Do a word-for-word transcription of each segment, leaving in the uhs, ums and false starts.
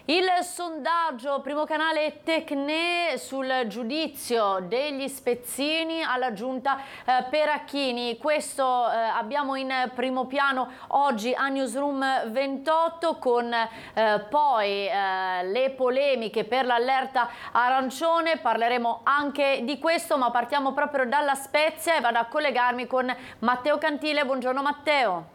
Il sondaggio, primo canale Tecne, sul giudizio degli spezzini alla giunta eh, Peracchini. Questo eh, abbiamo in primo piano oggi a Newsroom ventotto, con eh, poi eh, le polemiche per l'allerta arancione. Parleremo anche di questo, ma partiamo proprio dalla Spezia e vado a collegarmi con Matteo Cantile. Buongiorno Matteo.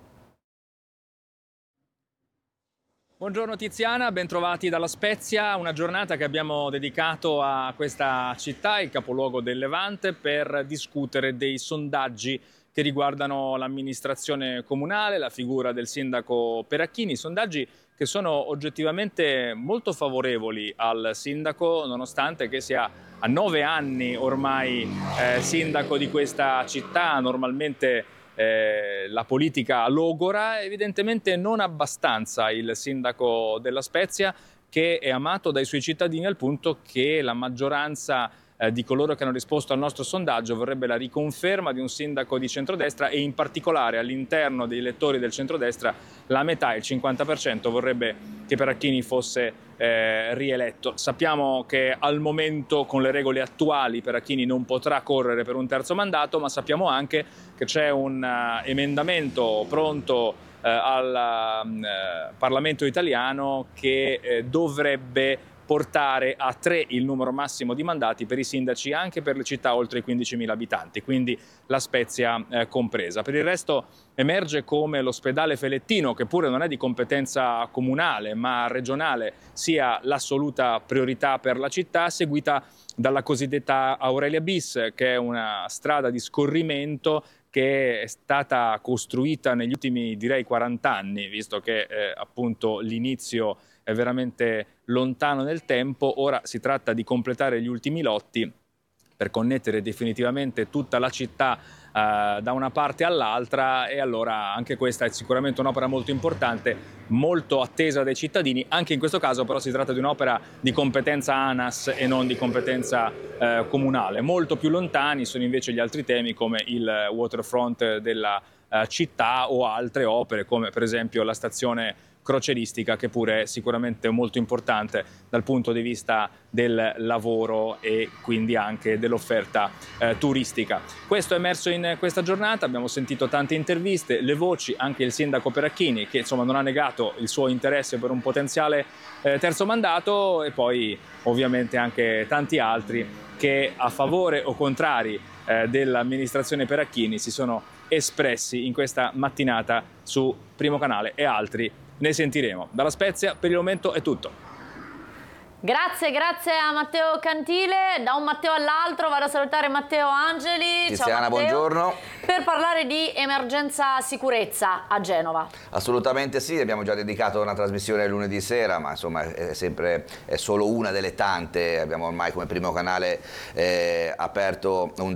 Buongiorno Tiziana, bentrovati dalla Spezia, una giornata che abbiamo dedicato a questa città, il capoluogo del Levante, per discutere dei sondaggi che riguardano l'amministrazione comunale, la figura del sindaco Peracchini, sondaggi che sono oggettivamente molto favorevoli al sindaco, nonostante che sia a nove anni ormai eh, sindaco di questa città. Normalmente Eh, la politica logora, evidentemente non abbastanza il sindaco della Spezia, che è amato dai suoi cittadini, al punto che la maggioranza eh, di coloro che hanno risposto al nostro sondaggio vorrebbe la riconferma di un sindaco di centrodestra, e in particolare all'interno dei elettori del centrodestra la metà, il cinquanta per cento, vorrebbe che Peracchini fosse eh, rieletto. Sappiamo che al momento, con le regole attuali, Peracchini non potrà correre per un terzo mandato, ma sappiamo anche che c'è un uh, emendamento pronto uh, al uh, Parlamento italiano che uh, dovrebbe portare a tre il numero massimo di mandati per i sindaci anche per le città oltre i quindicimila abitanti, quindi la Spezia eh, compresa. Per il resto emerge come l'ospedale Felettino, che pure non è di competenza comunale ma regionale, sia l'assoluta priorità per la città, seguita dalla cosiddetta Aurelia Bis, che è una strada di scorrimento che è stata costruita negli ultimi, direi, quaranta anni, visto che eh, appunto l'inizio è veramente lontano nel tempo. Ora si tratta di completare gli ultimi lotti per connettere definitivamente tutta la città eh, da una parte all'altra, e allora anche questa è sicuramente un'opera molto importante, molto attesa dai cittadini. Anche in questo caso però si tratta di un'opera di competenza ANAS e non di competenza eh, comunale. Molto più lontani sono invece gli altri temi, come il waterfront della eh, città, o altre opere come per esempio la stazione crocieristica, che pure è sicuramente molto importante dal punto di vista del lavoro e quindi anche dell'offerta eh, turistica. Questo è emerso in questa giornata, abbiamo sentito tante interviste, le voci, anche il sindaco Peracchini, che insomma non ha negato il suo interesse per un potenziale eh, terzo mandato, e poi ovviamente anche tanti altri che, a favore o contrari eh, dell'amministrazione Peracchini, si sono espressi in questa mattinata su Primo Canale, e altri ne sentiremo. Dalla Spezia per il momento è tutto. Grazie, grazie a Matteo Cantile. Da un Matteo all'altro vado a salutare Matteo Angeli. Tiziana, ciao Matteo. buongiorno. Per parlare di emergenza sicurezza a Genova. Assolutamente sì, abbiamo già dedicato una trasmissione lunedì sera, ma insomma è sempre è solo una delle tante. Abbiamo ormai come Primo Canale eh, aperto un